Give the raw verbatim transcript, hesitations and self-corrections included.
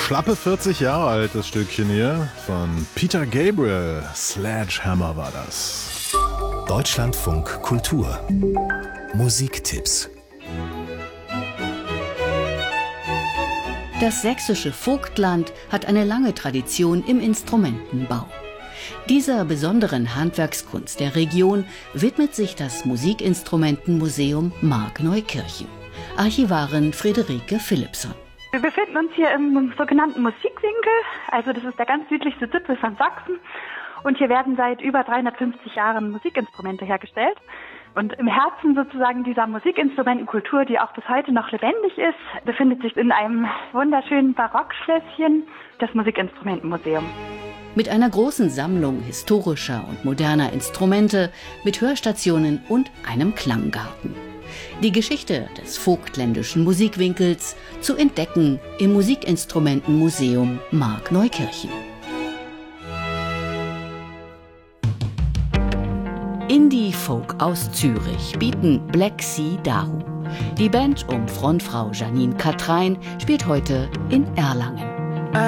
Schlappe vierzig Jahre alt, das Stückchen hier. Von Peter Gabriel. Sledgehammer war das. Deutschlandfunk Kultur. Musiktipps. Das sächsische Vogtland hat eine lange Tradition im Instrumentenbau. Dieser besonderen Handwerkskunst der Region widmet sich das Musikinstrumentenmuseum Markneukirchen. Archivarin Friederike Philippson. Wir befinden uns hier im sogenannten Musikwinkel, also das ist der ganz südlichste Zipfel von Sachsen. Und hier werden seit über dreihundertfünfzig Jahren Musikinstrumente hergestellt. Und im Herzen sozusagen dieser Musikinstrumentenkultur, die auch bis heute noch lebendig ist, befindet sich in einem wunderschönen Barockschlösschen das Musikinstrumentenmuseum. Mit einer großen Sammlung historischer und moderner Instrumente, mit Hörstationen und einem Klanggarten. Die Geschichte des vogtländischen Musikwinkels zu entdecken im Musikinstrumentenmuseum Markneukirchen. Indie-Folk aus Zürich bieten Black Sea Dahu. Die Band um Frontfrau Janine Katrein spielt heute in Erlangen.